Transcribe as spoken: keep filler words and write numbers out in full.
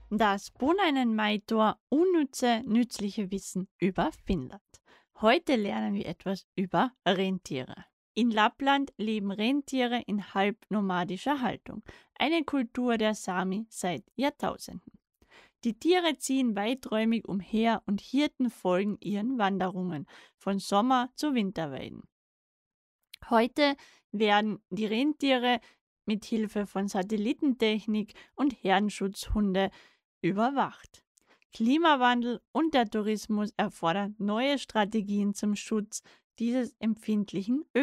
Das Bohnen-Maitor unnütze, nützliche Wissen über Finnland. Heute lernen wir etwas über Rentiere. In Lappland leben Rentiere in halbnomadischer Haltung, eine Kultur der Sami seit Jahrtausenden. Die Tiere ziehen weiträumig umher und Hirten folgen ihren Wanderungen von Sommer- zu Winterweiden. Heute werden die Rentiere mit Hilfe von Satellitentechnik und Herdenschutzhunde überwacht. Klimawandel und der Tourismus erfordern neue Strategien zum Schutz dieses empfindlichen